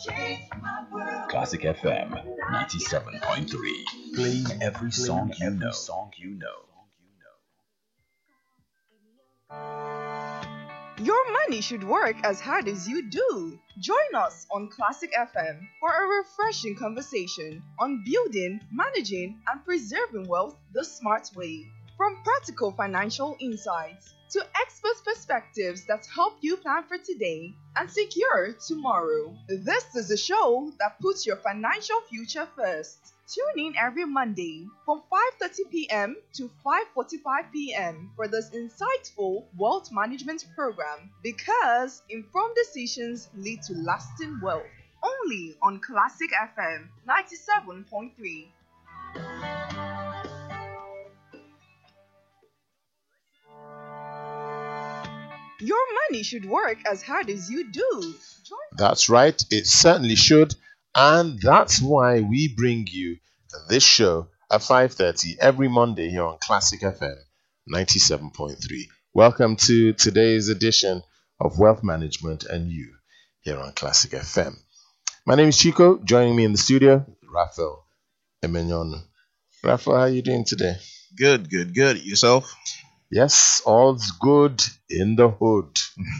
Classic FM 97.3. Playing every song you know. Your money should work as hard as you do. Join us on Classic FM for a refreshing conversation on building, managing, and preserving wealth the smart way. From practical financial insights to expert perspectives that help you plan for today and secure tomorrow. This is a show that puts your financial future first. Tune in every Monday from 5:30 p.m. to 5:45 p.m. for this insightful wealth management program because informed decisions lead to lasting wealth. Only on Classic FM 97.3. Your money should work as hard as you do. That's right, it certainly should. And that's why we bring you this show at 5:30 every Monday here on Classic FM 97.3. Welcome to today's edition of Wealth Management and You here on Classic FM. My name is Chico. Joining me in the studio, Raphael Emenyon. Raphael, how are you doing today? Good. Yourself? Yes, all's good in the hood.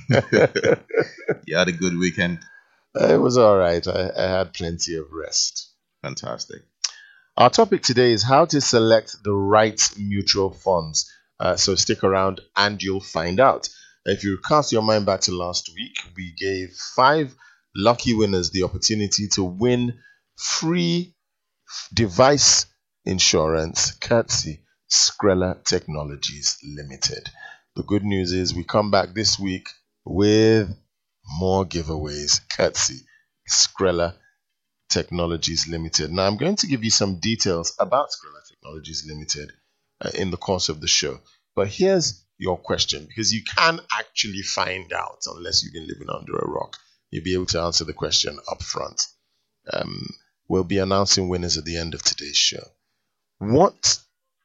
You had a good weekend? It was all right. I had plenty of rest. Fantastic. Our topic today is how to select the right mutual funds. So stick around and you'll find out. If you cast your mind back to last week, we gave 5 lucky winners the opportunity to win free device insurance courtesy Skrella Technologies Limited. The good news is we come back this week with more giveaways courtesy Skrella Technologies Limited. Now I'm going to give you some details about Skrella Technologies Limited in the course of the show. But here's your question, because you can actually find out unless you've been living under a rock. You'll be able to answer the question up front. We'll be announcing winners at the end of today's show. What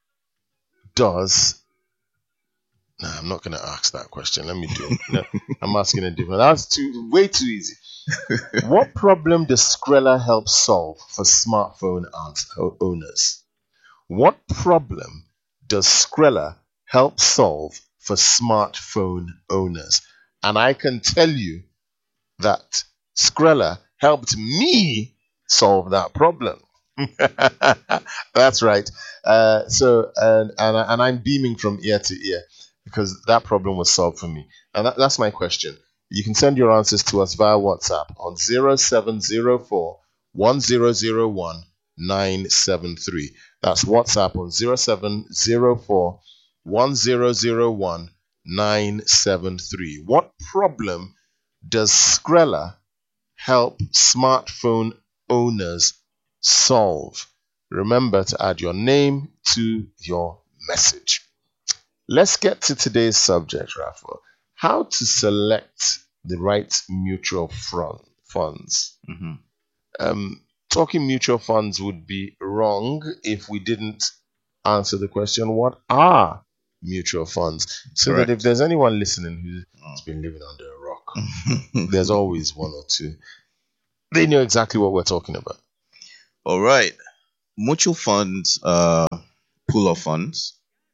does... No, I'm not going to ask that question. Let me do it. No, I'm asking a different. That's way too easy. What problem does Skrella help solve for smartphone owners? What problem does Skrella help solve for smartphone owners? And I can tell you that Skrella helped me solve that problem. That's right. And I'm beaming from ear to ear because that problem was solved for me. And that's my question. You can send your answers to us via WhatsApp on 0704 1001 973. That's WhatsApp on 0704 1001 973. What problem does Skrella help smartphone owners solve? Remember to add your name to your message. Let's get to today's subject, Raphael. How to select the right mutual funds. Mm-hmm. Talking mutual funds would be wrong if we didn't answer the question, what are mutual funds? So Correct. that if there's anyone listening who's been living under a rock, there's always one or two. They know exactly what we're talking about. All right. Mutual funds, pool of funds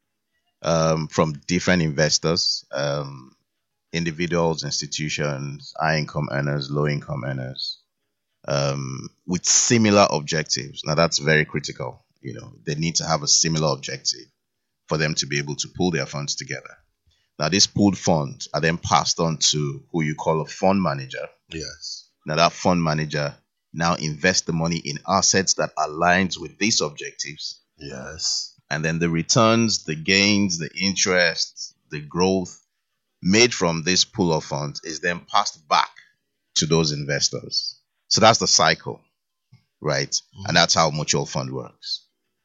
from different investors, individuals, institutions, high income earners, low income earners, with similar objectives. Now that's very critical. They need to have a similar objective for them to be able to pool their funds together. Now these pooled funds are then passed on to who you call a fund manager. Yes. Now that fund manager now invests the money in assets that aligns with these objectives. Yes. And then the returns, the gains, the interest, the growth made from this pool of funds is then passed back to those investors. So that's the cycle, right? Mm-hmm. And that's how mutual fund works.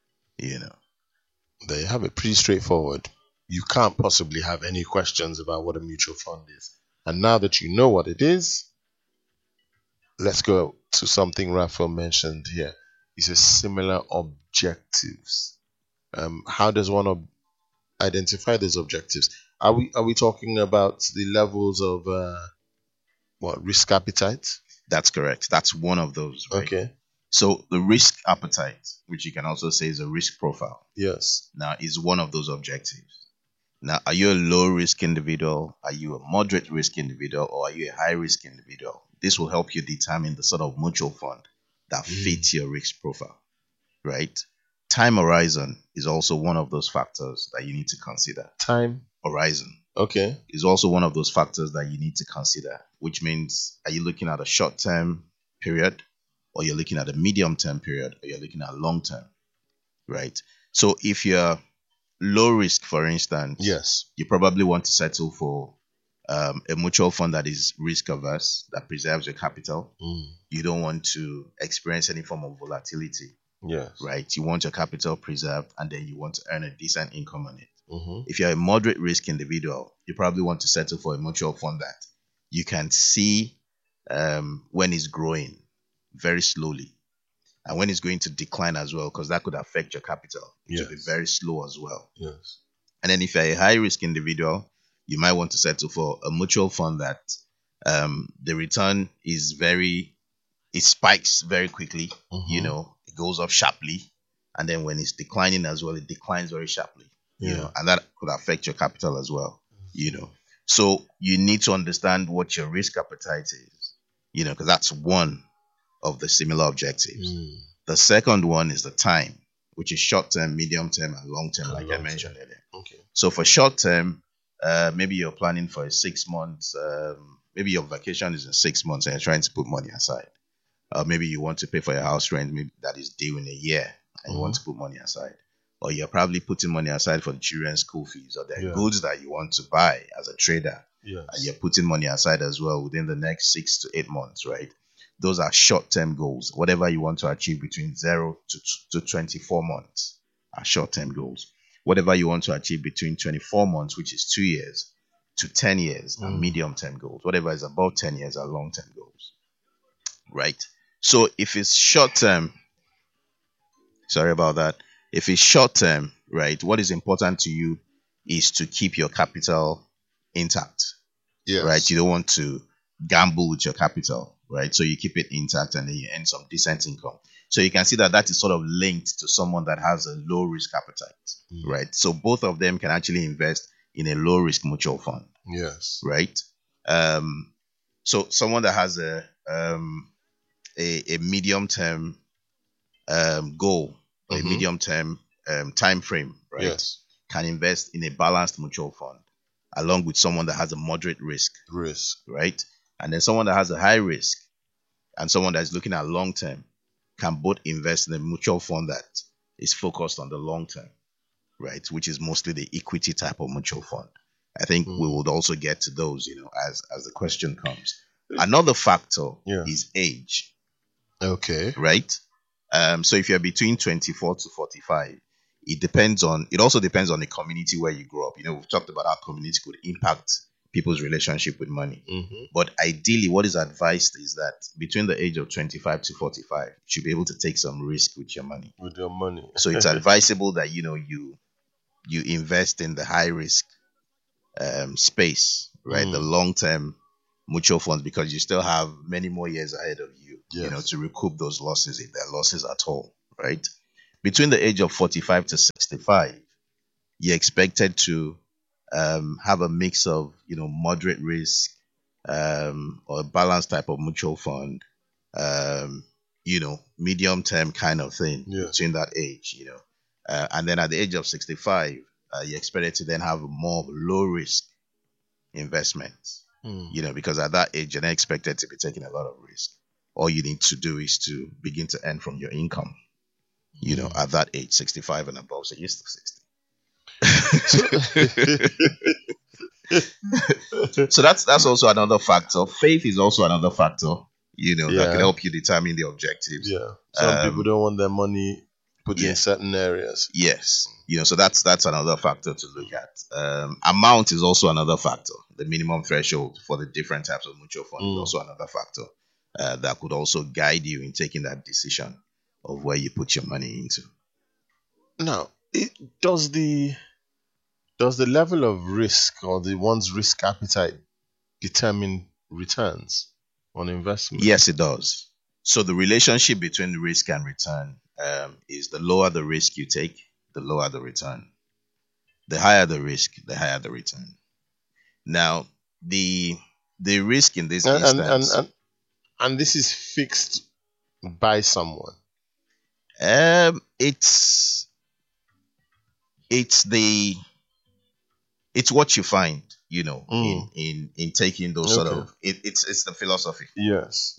There you have it, pretty straightforward. You can't possibly have any questions about what a mutual fund is. And now that you know what it is, let's go to something Raphael mentioned here. He says similar objectives. How does one identify those objectives? Are we talking about the levels of risk appetite? That's correct. That's one of those, right? Okay. So the risk appetite, which you can also say is a risk profile, Yes. now is one of those objectives. Now, are you a low risk individual? Are you a moderate risk individual? Or are you a high risk individual? This will help you determine the sort of mutual fund that fits your risk profile, right? Time horizon is also one of those factors that you need to consider. Time Horizon Okay. is also one of those factors that you need to consider, which means, are you looking at a short term period, or you're looking at a medium term period, or you're looking at long term, right? So if you're low risk, for instance, Yes. you probably want to settle for a mutual fund that is risk averse, that preserves your capital. You don't want to experience any form of volatility, Yes. right? You want your capital preserved, and then you want to earn a decent income on it. Mm-hmm. If you're a moderate risk individual, you probably want to settle for a mutual fund that you can see when it's growing very slowly, and when it's going to decline as well, because that could affect your capital. It will be Yes. very slow as well. Yes. And then if you're a high risk individual, you might want to settle for a mutual fund that the return is it spikes very quickly. Mhm. It goes up sharply, and then when it's declining as well, it declines very sharply. Yeah. And that could affect your capital as well. So you need to understand what your risk appetite is, because that's one of the similar objectives. The second one is the time, which is short term, medium term, and long term, like I mentioned earlier. Okay. So for short term, maybe you're planning for a 6 months, maybe your vacation is in 6 months and you're trying to put money aside. Maybe you want to pay for your house rent, maybe that is due in a year, and you want to put money aside. Or you're probably putting money aside for the children's school fees, or there are goods that you want to buy as a trader. Yes. And you're putting money aside as well within the next 6 to 8 months, right? Those are short-term goals. Whatever you want to achieve between 0 to 24 months are short-term goals. Whatever you want to achieve between 24 months, which is 2 years, to 10 years are medium-term goals. Whatever is above 10 years are long-term goals, right? So if it's short-term, sorry about that. If it's short-term, right, what is important to you is to keep your capital intact. Yes. Right? You don't want to gamble with your capital, right? So you keep it intact and then you earn some decent income. So you can see that is sort of linked to someone that has a low risk appetite, right? So both of them can actually invest in a low risk mutual fund. Yes. Right? So someone that has a medium term goal, or a medium term time frame, right? Yes. Can invest in a balanced mutual fund, along with someone that has a moderate risk, right? And then someone that has a high risk and someone that's looking at long term can both invest in a mutual fund that is focused on the long term, right? Which is mostly the equity type of mutual fund. I think we would also get to those, as the question comes. Another factor is age. Okay. Right? So if you're between 24 to 45, it also depends on the community where you grow up. We've talked about how community could impact people's relationship with money. But ideally, what is advised is that between the age of 25 to 45, you should be able to take some risk with your money. With your money. So it's advisable that, you invest in the high risk space, right? The long-term mutual funds, because you still have many more years ahead of you, to recoup those losses, if there are losses at all, right? Between the age of 45 to 65, you're expected to have a mix of, moderate risk or a balanced type of mutual fund, medium term kind of thing between that age, and then at the age of 65, you're expected to then have more of low risk investments, because at that age, you're not expected to be taking a lot of risk. All you need to do is to begin to earn from your income, at that age, 65 and above. So you're still 60. So that's also another factor. Faith is also another factor, that can help you determine the objectives. Yeah. Some people don't want their money put in certain areas. Yes. So that's another factor to look at. Amount is also another factor. The minimum threshold for the different types of mutual funds is also another factor that could also guide you in taking that decision of where you put your money into. Now, does the level of risk or the one's risk appetite determine returns? on investment. Yes, it does. So the relationship between risk and return is the lower the risk you take, the lower the return. The higher the risk, the higher the return. Now, the risk in this instance, and this is fixed by someone. It's what you find, in taking those sort of it's the philosophy. Yes.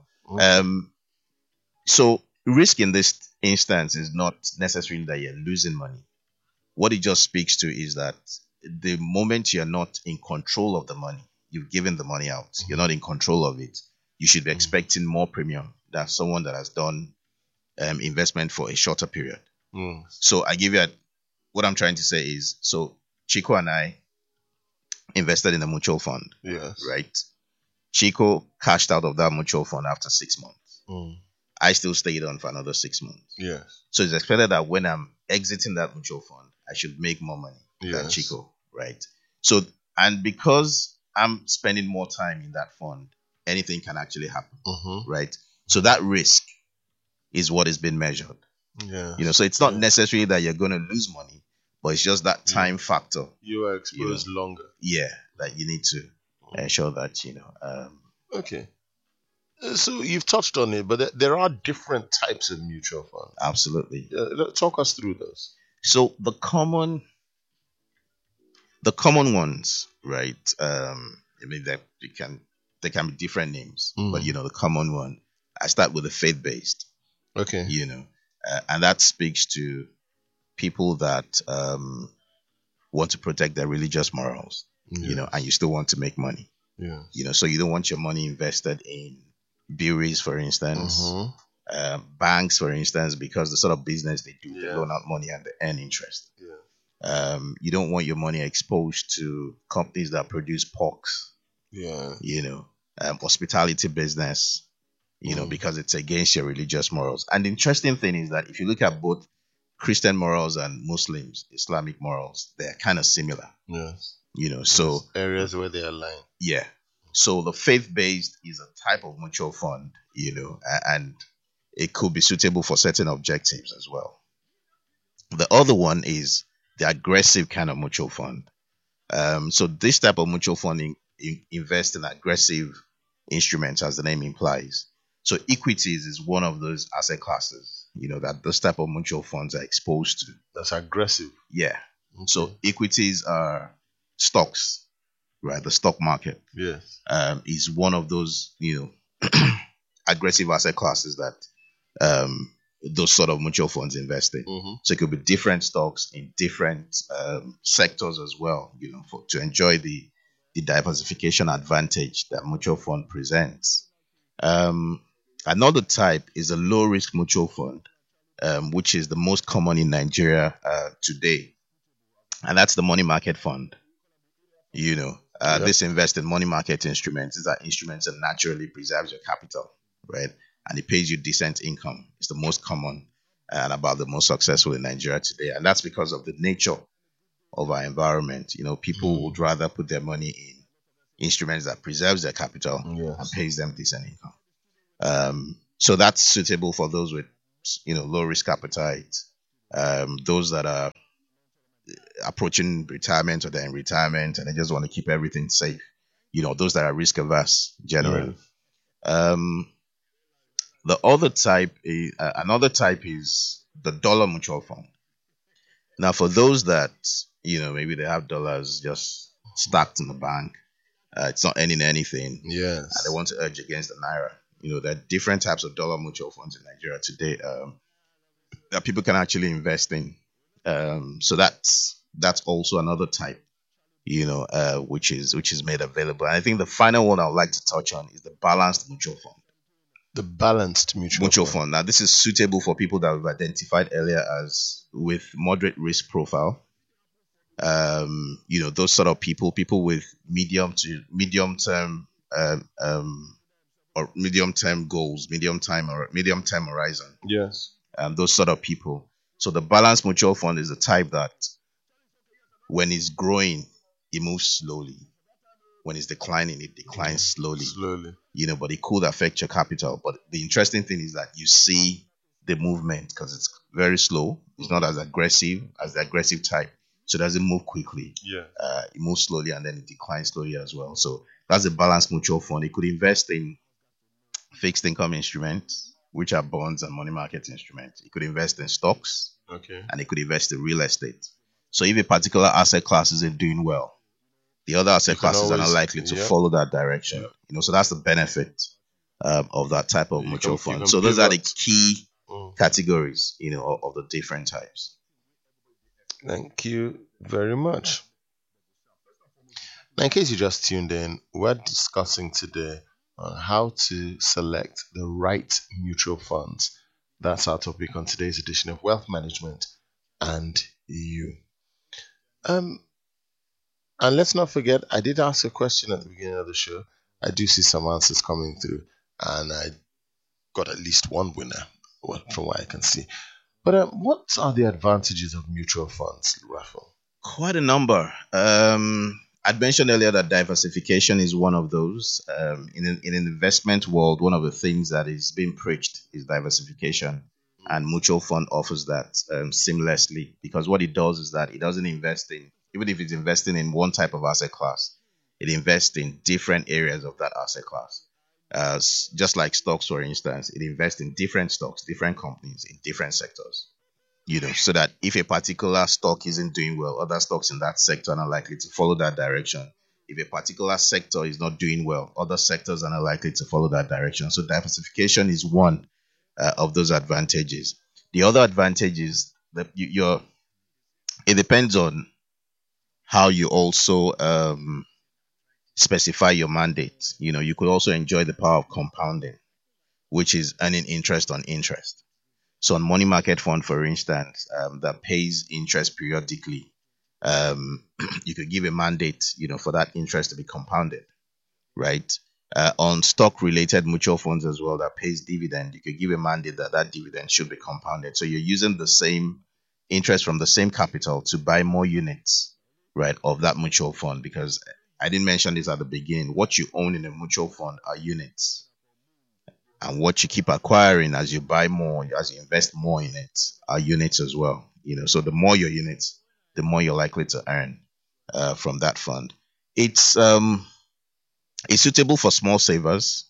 So risk in this instance is not necessarily that you're losing money. What it just speaks to is that the moment you're not in control of the money, you've given the money out, you're not in control of it, you should be expecting more premium than someone that has done investment for a shorter period. So I give you what I'm trying to say is, so Chico and I invested in a mutual fund. Yes. Right? Chico cashed out of that mutual fund after 6 months. I still stayed on for another 6 months. Yes. So it's expected that when I'm exiting that mutual fund, I should make more money than Chico, right? So, and because I'm spending more time in that fund, anything can actually happen, right? So that risk is what is being measured. Yeah. So it's not necessarily that you're going to lose money, but it's just that time factor. You are exposed longer. Yeah, that you need to ensure that, Okay. So you've touched on it, but there are different types of mutual funds. Absolutely. Talk us through those. So the common ones, right? I mean, they can be different names, but the common one. I start with the faith-based. Okay. And that speaks to people that want to protect their religious morals. And you still want to make money. Yeah. So you don't want your money invested in breweries, for instance, banks, for instance, because the sort of business they do, they loan out money and they earn interest. Yeah. You don't want your money exposed to companies that produce porks. Yeah. Hospitality business, because it's against your religious morals. And the interesting thing is that if you look at both Christian morals and Muslims, Islamic morals, they're kind of similar. Yes. So areas where they align. Yeah. So the faith-based is a type of mutual fund, and it could be suitable for certain objectives as well. The other one is the aggressive kind of mutual fund. So this type of mutual fund invests in aggressive instruments, as the name implies. So equities is one of those asset classes, that those type of mutual funds are exposed to. That's aggressive. Yeah. Okay. So equities are stocks, right? The stock market. Yes. Is one of those, aggressive asset classes that those sort of mutual funds invest in. So it could be different stocks in different sectors as well, to enjoy the diversification advantage that mutual fund presents. Another type is a low risk mutual fund, which is the most common in Nigeria today, and that's the money market fund. This invest in money market instruments. These are instruments that naturally preserves your capital, right? And it pays you decent income. It's the most common and about the most successful in Nigeria today. And that's because of the nature of our environment. People would rather put their money in instruments that preserves their capital and pays them decent income. So that's suitable for those with, low risk appetite, those that are approaching retirement or they're in retirement and they just want to keep everything safe. Those that are risk averse generally. The other type, another type is the dollar mutual fund. Now, for those that, maybe they have dollars just stacked in the bank, it's not earning anything. Yes. And they want to hedge against the naira. There are different types of dollar mutual funds in Nigeria today that people can actually invest in. So that's also another type, which is made available. And I think the final one I would like to touch on is the balanced mutual fund. The balanced mutual fund. Now, this is suitable for people that we've identified earlier as with moderate risk profile. Those sort of people with medium term goals, medium term horizon. Yes. Those sort of people. So the balanced mutual fund is the type that when it's growing, it moves slowly. When it's declining, it declines slowly. but it could affect your capital. But the interesting thing is that you see the movement because it's very slow. It's not as aggressive as the aggressive type. So it doesn't move quickly. Yeah. It moves slowly and then it declines slowly as well. So that's a balanced mutual fund. It could invest in fixed income instruments, which are bonds and money market instruments. It could invest in stocks. Okay. And it could invest in real estate. So if a particular asset class isn't doing well, the other asset classes are not likely to follow that direction. So that's the benefit of that type of mutual fund. So those are the key categories, of the different types. Thank you very much. Now, in case you just tuned in, we're discussing today on how to select the right mutual funds. That's our topic on today's edition of Wealth Management and You. And let's not forget, I did ask a question at the beginning of the show. I do see some answers coming through, and I got at least one winner, from what I can see. But what are the advantages of mutual funds, Raphael? Quite a number. I'd mentioned earlier that diversification is one of those. In an investment world, one of the things that is being preached is diversification, and mutual fund offers that seamlessly, because what it does is that it doesn't invest in, even if it's investing in one type of asset class, it invests in different areas of that asset class. Just like stocks, for instance, it invests in different stocks, different companies in different sectors. So that if a particular stock isn't doing well, other stocks in that sector are not likely to follow that direction. If a particular sector is not doing well, other sectors are not likely to follow that direction. So diversification is one of those advantages. The other advantage is that it depends on how you also specify your mandate. You could also enjoy the power of compounding, which is earning interest on interest. So on money market fund, for instance, that pays interest periodically, you could give a mandate, for that interest to be compounded, right? On stock-related mutual funds as well that pays dividend, you could give a mandate that dividend should be compounded. So you're using the same interest from the same capital to buy more units, right, of that mutual fund. Because I didn't mention this at the beginning. What you own in a mutual fund are units. And what you keep acquiring as you buy more, as you invest more in it, are units as well. So the more your units, the more you're likely to earn from that fund. It's suitable for small savers.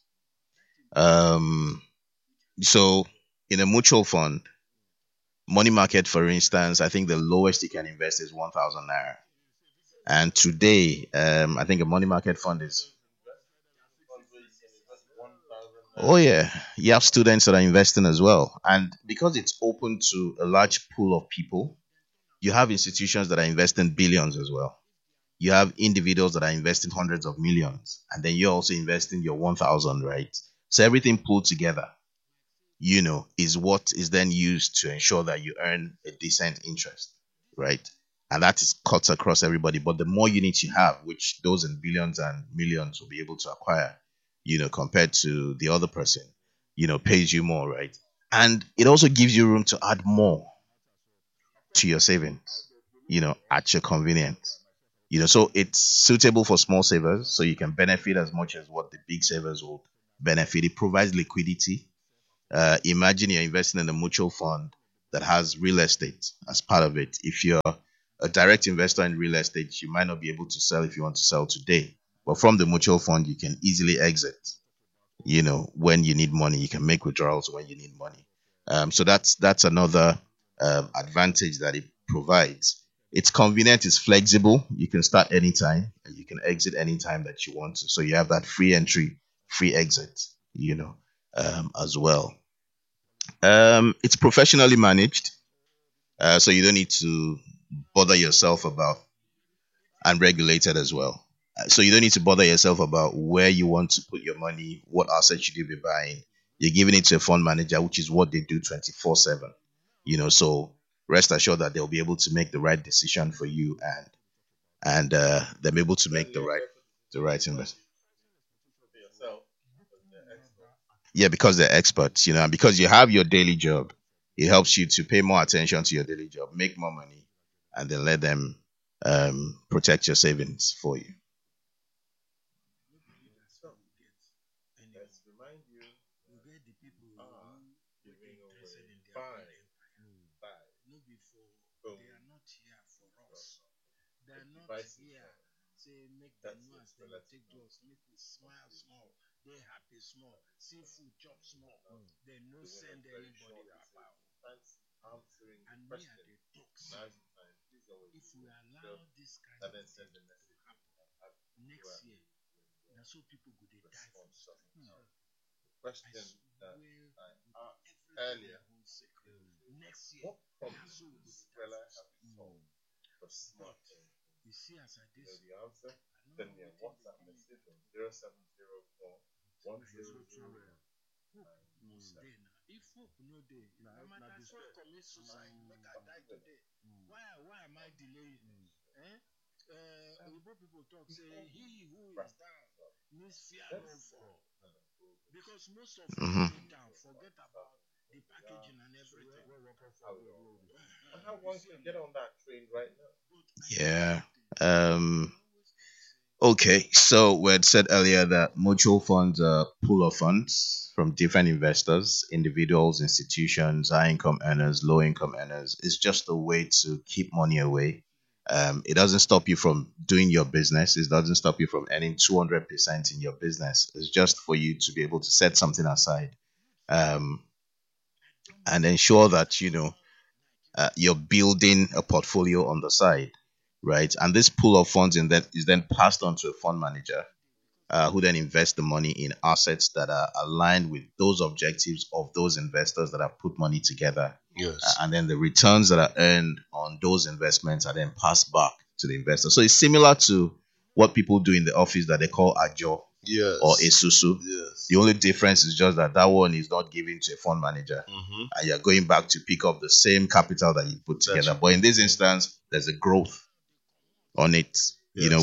So in a mutual fund, money market, for instance, I think the lowest you can invest is 1,000 naira. And today, I think a money market fund is. Oh yeah, you have students that are investing as well, and because it's open to a large pool of people, you have institutions that are investing billions as well. You have individuals that are investing hundreds of millions, and then you're also investing your 1,000, right? So everything pulled together, is what is then used to ensure that you earn a decent interest, right? And that is cuts across everybody. But the more units you have, which those in billions and millions will be able to acquire, compared to the other person, pays you more, right? And it also gives you room to add more to your savings, at your convenience. So it's suitable for small savers, so you can benefit as much as what the big savers will benefit. It provides liquidity. Imagine you're investing in a mutual fund that has real estate as part of it. If you're a direct investor in real estate, you might not be able to sell if you want to sell today. But from the mutual fund, you can easily exit. When you need money, you can make withdrawals when you need money. So that's another advantage that it provides. It's convenient, it's flexible. You can start anytime and you can exit anytime that you want to. So you have that free entry, free exit, as well. It's professionally managed, so you don't need to bother yourself about, and regulated as well. So you don't need to bother yourself about where you want to put your money, what assets should you be buying. You're giving it to a fund manager, which is what they do 24/7. So rest assured that they'll be able to make the right decision for you, and they'll be able to make the right investment. Yeah, because they're experts, and because you have your daily job, it helps you to pay more attention to your daily job, make more money, and then let them protect your savings for you. They're not here. Say make them know as they will take drugs, make we smile small, they happy small, see food chop small. They no send anybody about. And me at the talks. If we allow this kind of thing to happen next year, that's so people go they die from street. I swear with everything I won't say. Next year, that's so we go die from street. But you see, as I did, I know what day now. If hope no day, I might as well commit suicide. Make I die today. Why am I delaying? Igbo people talk say he who is down needs fear no fall. Because most of us Mhm. sit down, forget about the packaging and everything. How one can get on that train right now? Yeah. Okay, so we had said earlier that mutual funds are a pool of funds from different investors, individuals, institutions, high income earners, low income earners. It's just a way to keep money away. It doesn't stop you from doing your business. It doesn't stop you from earning 200% in your business. It's just for you to be able to set something aside, um, and ensure that you're building a portfolio on the side, right? And this pool of funds in that is then passed on to a fund manager, who then invests the money in assets that are aligned with those objectives of those investors that have put money together. Yes. And then the returns that are earned on those investments are then passed back to the investor. So it's similar to what people do in the office that they call ajo Yes. or esusu. Yes. The only difference is just that one is not given to a fund manager, Mm-hmm. and you're going back to pick up the same capital that you put together. That's- But in this instance, there's a growth on it. Yes.